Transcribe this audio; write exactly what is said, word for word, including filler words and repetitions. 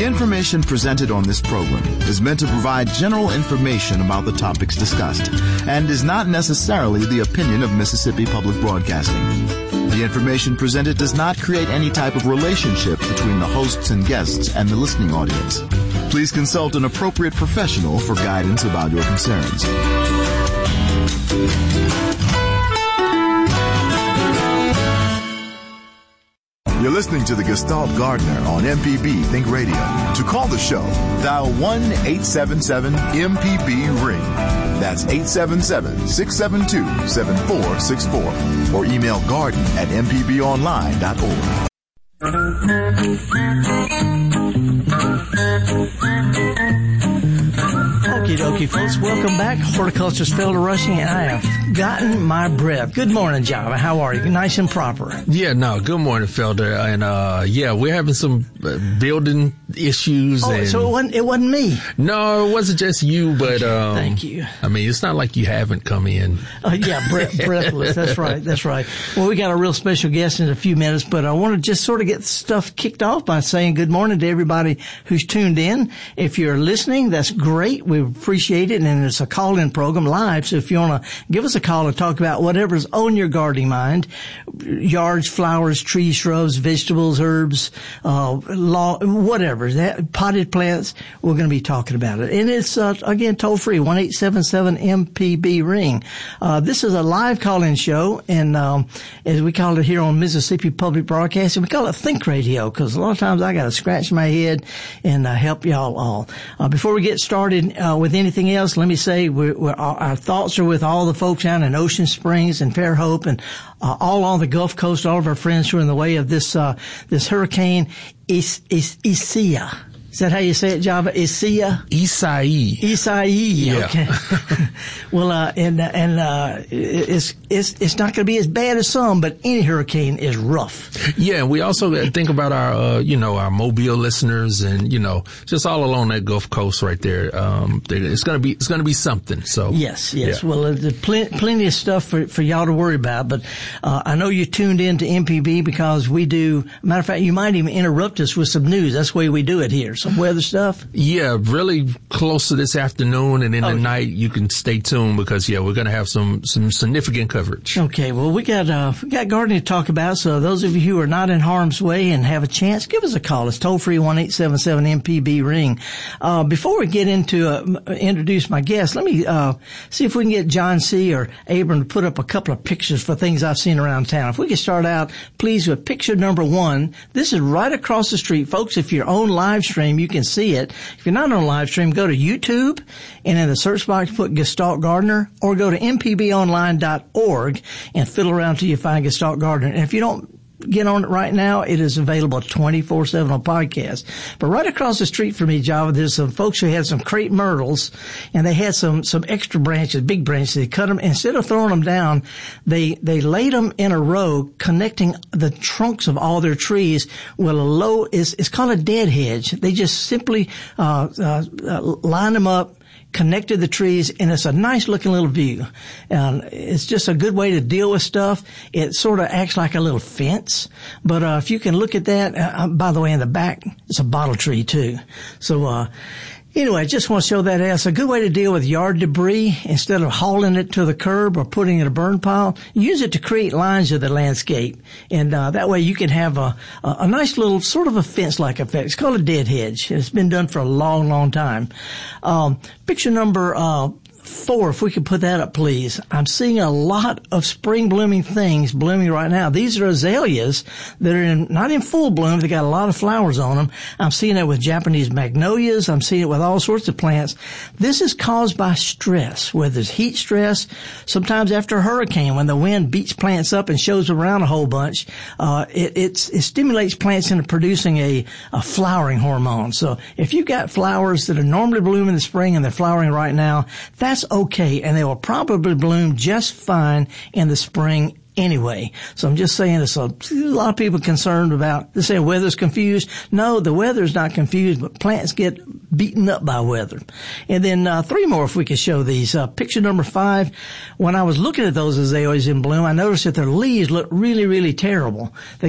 information presented on this program is meant to provide general information about the topics discussed and is not necessarily the opinion of Mississippi Public Broadcasting. The information presented does not create any type of relationship between the hosts and guests and the listening audience. Please consult an appropriate professional for guidance about your concerns. You're listening to the Gestalt Gardener on M P B Think Radio. To call the show, dial one eight seven seven M P B ring. That's eight seven seven, six seven two, seven four six four. Or email garden at m p b online dot org. Okie dokie, folks. Welcome back. Horticulturist Felder Rushing, and I have gotten my breath. Good morning, Java. How are you? Nice and proper. Yeah, no, good morning, Felder. And, uh, yeah, we're having some uh, building issues. Oh, and so it wasn't, it wasn't me. No, it wasn't just you, but, um, thank you. I mean, it's not like you haven't come in. Uh, yeah, breath, breathless. That's right. That's right. Well, we got a real special guest in a few minutes, but I want to just sort of get stuff kicked off by saying good morning to everybody who's tuned in. If you're listening, that's great. We appreciate it. And it's a call-in program live. So if you want to give us a call and talk about whatever's on your gardening mind, yards, flowers, trees, shrubs, vegetables, herbs, uh, law, whatever, that, potted plants, we're going to be talking about it. And it's, uh, again, toll free, one eight seven seven M P B ring. Uh, this is a live call-in show. And, um, as we call it here on Mississippi Public Broadcasting, we call it Think Radio, because a lot of times I got to scratch my head and uh, help y'all all. Uh, before we get started uh, with anything else, let me say we're, we're, our thoughts are with all the folks out in Ocean Springs and Fairhope and uh, all on the Gulf Coast, all of our friends who are in the way of this uh, this hurricane Is, Is, Isaiah. Is that how you say it, Java? Isaiah? Isai. Isai. Yeah. Okay. Well, uh, and, and, uh, it's, it's, it's not going to be as bad as some, but any hurricane is rough. Yeah. And we also think about our, uh, you know, our Mobile listeners and, you know, just all along that Gulf Coast right there. Um, it's going to be, it's going to be something. So. Yes, yes. Yeah. Well, uh, there's plenty, plenty of stuff for, for y'all to worry about, but, uh, I know you tuned in to M P B because we do, matter of fact, you might even interrupt us with some news. That's the way we do it here. Some weather stuff? Yeah, really close to this afternoon, and in oh. the night you can stay tuned because yeah, we're going to have some some significant coverage. Okay, well we got uh we got gardening to talk about. So those of you who are not in harm's way and have a chance, give us a call. It's toll free one eight seven seven M P B ring. Uh, before we get into uh, introduce my guest, let me uh see if we can get John C. or Abram to put up a couple of pictures for things I've seen around town. If we could start out, please, with picture number one. This is right across the street, folks. If you're on live stream, you can see it. If you're not on live stream, go to YouTube and in the search box put Gestalt Gardener, or go to m p b online dot org and fiddle around till you find Gestalt Gardener. And if you don't get on it right now, it is available twenty-four seven on podcast. But right across the street from me, Java, there's some folks who had some crepe myrtles, and they had some some extra branches, big branches. They cut them, instead of throwing them down, they they laid them in a row, connecting the trunks of all their trees with a low, it's, it's called a dead hedge. They just simply uh, uh, uh line them up, connected the trees, and it's a nice looking little view. And it's just a good way to deal with stuff. It sort of acts like a little fence. But, uh, if you can look at that, uh, by the way, in the back, it's a bottle tree too. So, uh, anyway, I just want to show that as a good way to deal with yard debris. Instead of hauling it to the curb or putting it in a burn pile, use it to create lines of the landscape. And uh, that way you can have a, a, a nice little sort of a fence-like effect. It's called a dead hedge. It's been done for a long, long time. Um, picture number uh four, if we could put that up, please. I'm seeing a lot of spring blooming things blooming right now. These are azaleas that are in, not in full bloom. They got a lot of flowers on them. I'm seeing it with Japanese magnolias. I'm seeing it with all sorts of plants. This is caused by stress, whether it's heat stress, sometimes after a hurricane when the wind beats plants up and shows them around a whole bunch. Uh, it, it's, it stimulates plants into producing a, a flowering hormone. So if you've got flowers that are normally blooming in the spring and they're flowering right now, that's okay, and they will probably bloom just fine in the spring anyway. So I'm just saying, it's a, a lot of people concerned about, they say weather's confused. No, the weather's not confused, but plants get beaten up by weather. And then uh, three more, if we could show these. Uh, picture number five, when I was looking at those azaleas in bloom, I noticed that their leaves look really, really terrible. They